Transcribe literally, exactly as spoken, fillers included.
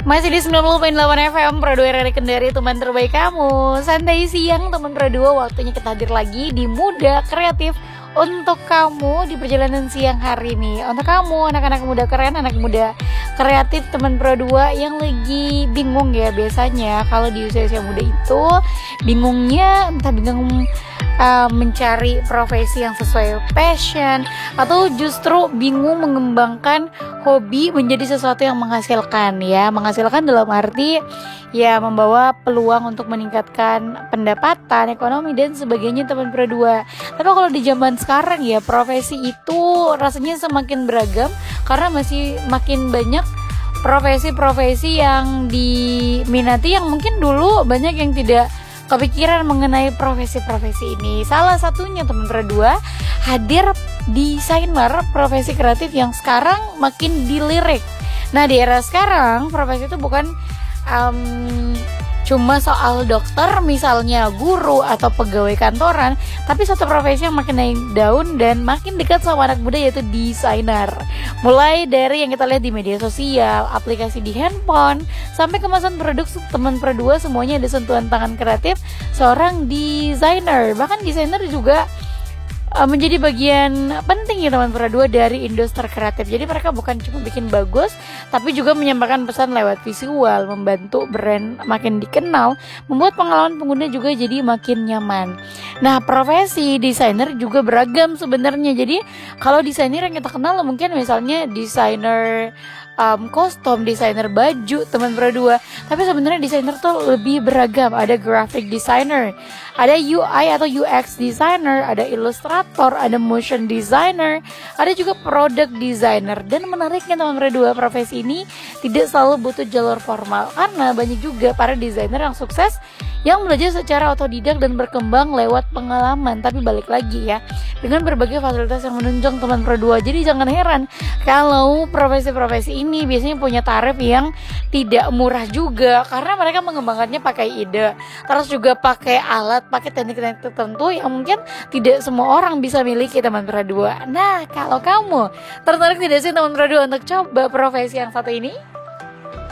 Masih di sembilan puluh koma delapan F M Pro dua R R I Kendari, teman terbaik kamu. Santai siang teman Pro dua, waktunya kita hadir lagi di Muda Kreatif untuk kamu di perjalanan siang hari ini. Untuk kamu anak-anak muda keren, anak muda kreatif teman Pro dua yang lagi bingung ya. Biasanya kalau di usia-usia muda itu bingungnya entah bingung uh, mencari profesi yang sesuai passion, atau justru bingung mengembangkan hobi menjadi sesuatu yang menghasilkan ya. Menghasilkan dalam arti ya membawa peluang untuk meningkatkan pendapatan, ekonomi dan sebagainya teman Pro dua. Tapi kalau di zaman sekarang ya, profesi itu rasanya semakin beragam karena masih makin banyak profesi-profesi yang diminati yang mungkin dulu banyak yang tidak kepikiran mengenai profesi-profesi ini. Salah satunya teman Pro dua hadir desainer, profesi kreatif yang sekarang makin dilirik. Nah, di era sekarang profesi itu bukan um, cuma soal dokter misalnya, guru atau pegawai kantoran, tapi satu profesi yang makin naik daun dan makin dekat sama anak muda, yaitu desainer. Mulai dari yang kita lihat di media sosial, aplikasi di handphone, sampai kemasan produk teman Pro dua, semuanya ada sentuhan tangan kreatif seorang desainer. Bahkan desainer juga uh, menjadi bagian penting ya teman Pro dua dari industri kreatif. Jadi mereka bukan cuma bikin bagus, tapi juga menyampaikan pesan lewat visual, membantu brand makin dikenal, membuat pengalaman pengguna juga jadi makin nyaman. Nah, profesi desainer juga beragam sebenarnya. Jadi kalau desainer yang kita kenal mungkin misalnya desainer um, kostum, desainer baju teman Pro dua. Tapi sebenarnya desainer tuh lebih beragam. Ada graphic designer, ada U I atau U X designer, ada ilustrator, ada motion designer, ada juga product designer. Dan menariknya teman Pro dua, profesi ini tidak selalu butuh jalur formal, karena banyak juga para desainer yang sukses yang belajar secara otodidak dan berkembang lewat pengalaman. Tapi balik lagi ya, dengan berbagai fasilitas yang menunjang teman Pro dua. Jadi jangan heran kalau profesi-profesi ini biasanya punya tarif yang tidak murah juga, karena mereka mengembangkannya pakai ide, terus juga pakai alat, pakai teknik-teknik tertentu yang mungkin tidak semua orang bisa miliki teman Pro dua. Nah, kalau kamu tertarik tidak sih teman Pro dua untuk coba profesi yang satu ini?